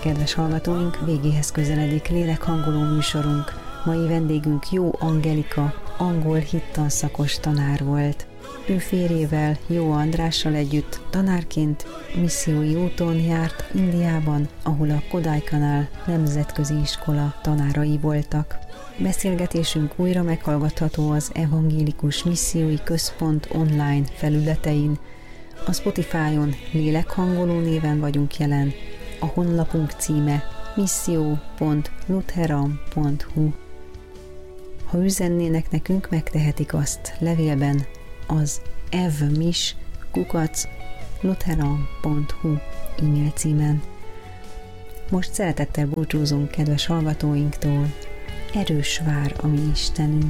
Kedves hallgatóink, végéhez közeledik lélekhangoló műsorunk. Mai vendégünk Jó Angelika, angol hittanszakos tanár volt. Ő férjével, Jó Andrással együtt tanárként missziói úton járt Indiában, ahol a Kodaikanál nemzetközi iskola tanárai voltak. Beszélgetésünk újra meghallgatható az Evangélikus Missziói Központ online felületein. A Spotify-on Lélekhangoló néven vagyunk jelen. A honlapunk címe missio.lutheran.hu. Ha üzennének nekünk, megtehetik azt levélben az evmis@lutheran.hu e-mail címen. Most szeretettel búcsúzunk kedves hallgatóinktól. Erős vár a mi Istenünk.